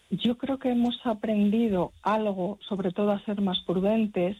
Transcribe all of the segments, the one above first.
yo creo que hemos aprendido algo, sobre todo a ser más prudentes,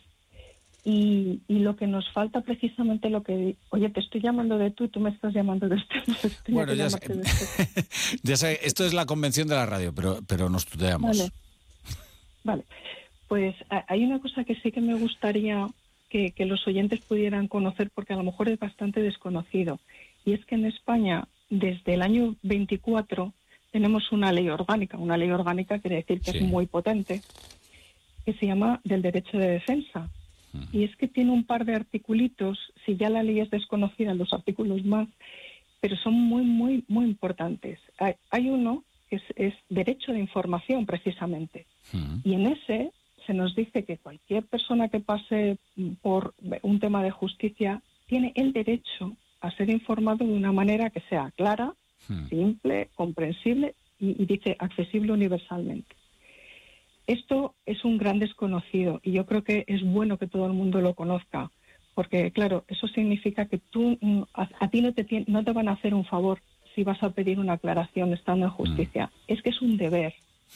y lo que nos falta precisamente lo que... Oye, te estoy llamando de tú me estás llamando de usted. Bueno, ya sé, ya sé, esto es la convención de la radio, pero nos tuteamos. Vale. Pues hay una cosa que sí que me gustaría que los oyentes pudieran conocer, porque a lo mejor es bastante desconocido, y es que en España, desde el año 24, tenemos una ley orgánica. Una ley orgánica quiere decir que es muy potente, que se llama del derecho de defensa. Y es que tiene un par de articulitos, si ya la ley es desconocida, los artículos más, pero son muy, muy, muy importantes. Hay uno que es derecho de información, precisamente. Y en ese se nos dice que cualquier persona que pase por un tema de justicia tiene el derecho a ser informado de una manera que sea clara, simple, comprensible y dice accesible universalmente. Esto es un gran desconocido y yo creo que es bueno que todo el mundo lo conozca, porque claro, eso significa que a ti no te van a hacer un favor si vas a pedir una aclaración estando en justicia. Es que es un deber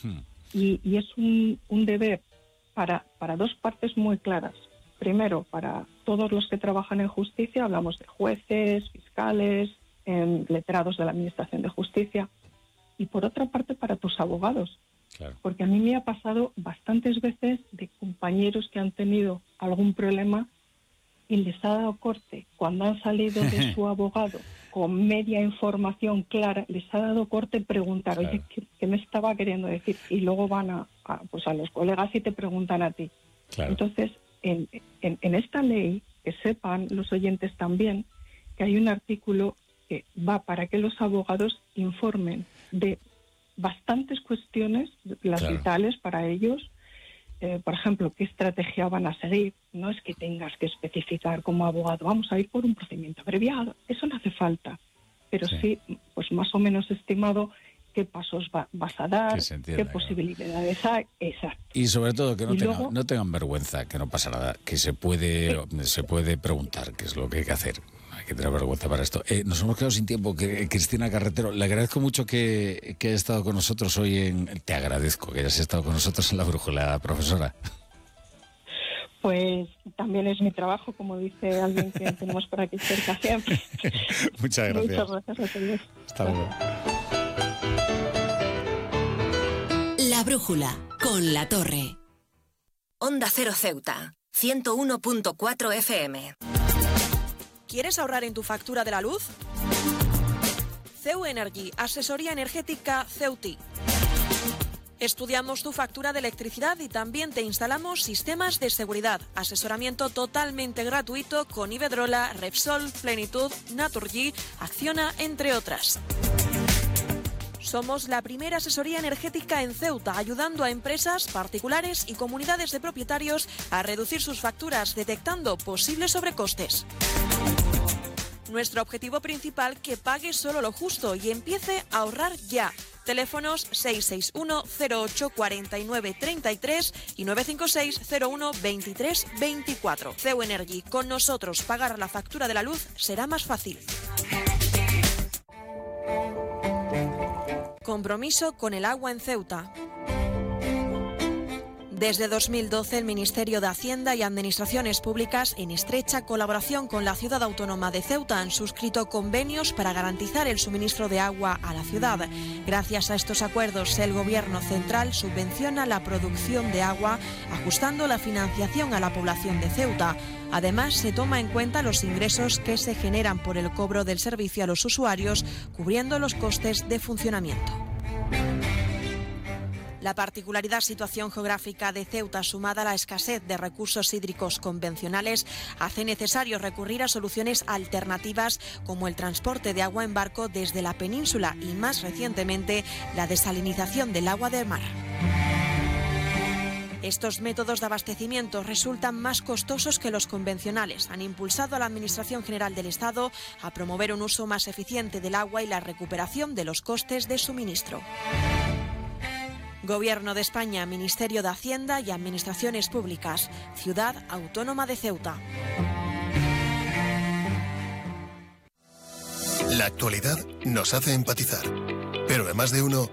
y es un deber para dos partes muy claras. Primero, para todos los que trabajan en justicia, hablamos de jueces, fiscales, letrados de la Administración de Justicia, y por otra parte para tus abogados. Claro. Porque a mí me ha pasado bastantes veces de compañeros que han tenido algún problema y les ha dado corte cuando han salido de su abogado con media información clara, les ha dado corte preguntar, oye, ¿qué me estaba queriendo decir? Y luego van a los colegas y te preguntan a ti. Claro. Entonces, en esta ley, que sepan los oyentes también, que hay un artículo que va para que los abogados informen de bastantes cuestiones, las vitales para ellos. Por ejemplo, qué estrategia van a seguir. No es que tengas que especificar como abogado, vamos a ir por un procedimiento abreviado. Eso no hace falta. Pero sí, pues más o menos estimado qué pasos vas a dar, qué posibilidades hay. Exacto. Y sobre todo que no tengan vergüenza, que no pasa nada, que se puede preguntar qué es lo que hay que hacer. Hay que tener vergüenza para esto. Nos hemos quedado sin tiempo. Cristina Carretero, le agradezco mucho que haya estado con nosotros hoy Te agradezco que hayas estado con nosotros en La Brújula, profesora. Pues también es mi trabajo, como dice alguien que tenemos por aquí cerca siempre. Muchas gracias. Muchas gracias a todos. Hasta luego. La Brújula, con La Torre. Onda Cero Ceuta, 101.4 FM. ¿Quieres ahorrar en tu factura de la luz? CEU Energy, asesoría energética Ceuti. Estudiamos tu factura de electricidad y también te instalamos sistemas de seguridad. Asesoramiento totalmente gratuito con Iberdrola, Repsol, Plenitud, Naturgy, Acciona, entre otras. Somos la primera asesoría energética en Ceuta, ayudando a empresas, particulares y comunidades de propietarios a reducir sus facturas, detectando posibles sobrecostes. Nuestro objetivo principal, que pague solo lo justo y empiece a ahorrar ya. Teléfonos 661 08 49 33 y 956 01 23 24. CEU Energy, con nosotros pagar la factura de la luz será más fácil. Compromiso con el agua en Ceuta. Desde 2012, el Ministerio de Hacienda y Administraciones Públicas, en estrecha colaboración con la Ciudad Autónoma de Ceuta, han suscrito convenios para garantizar el suministro de agua a la ciudad. Gracias a estos acuerdos, el Gobierno central subvenciona la producción de agua, ajustando la financiación a la población de Ceuta. Además, se toma en cuenta los ingresos que se generan por el cobro del servicio a los usuarios, cubriendo los costes de funcionamiento. La particularidad situación geográfica de Ceuta, sumada a la escasez de recursos hídricos convencionales, hace necesario recurrir a soluciones alternativas como el transporte de agua en barco desde la península y, más recientemente, la desalinización del agua del mar. Estos métodos de abastecimiento resultan más costosos que los convencionales. Han impulsado a la Administración General del Estado a promover un uso más eficiente del agua y la recuperación de los costes de suministro. Gobierno de España, Ministerio de Hacienda y Administraciones Públicas, Ciudad Autónoma de Ceuta. La actualidad nos hace empatizar, pero a más de uno